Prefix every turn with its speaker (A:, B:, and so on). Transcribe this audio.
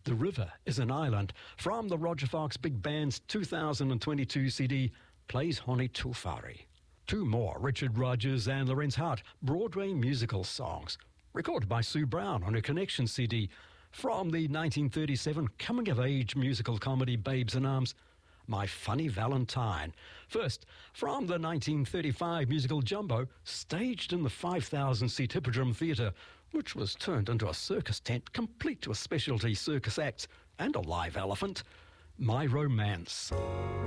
A: The River is an Island from the Roger Fox Big Band's 2022 CD, plays Honi Tufari. Two more Richard Rodgers and Lorenz Hart Broadway musical songs, recorded by Sue Brown on her Connection CD, from the 1937 coming-of-age musical comedy Babes in Arms, My Funny Valentine. First, from the 1935 musical Jumbo, staged in the 5,000-seat Hippodrome Theatre, which was turned into a circus tent complete with specialty circus acts and a live elephant, My Romance.